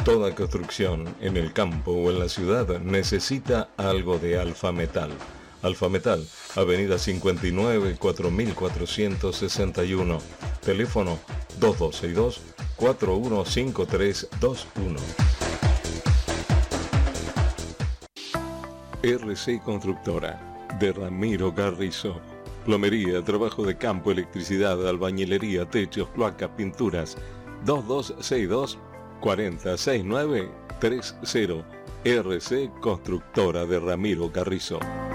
Toda construcción en el campo o en la ciudad necesita algo de Alfa Metal. Alfa Metal, Avenida 59, 4461. Teléfono 2262-415321. RC Constructora, de Ramiro Carrizo. Plomería, trabajo de campo, electricidad, albañilería, techos, cloacas, pinturas. 2262-406930. RC Constructora de Ramiro Carrizo.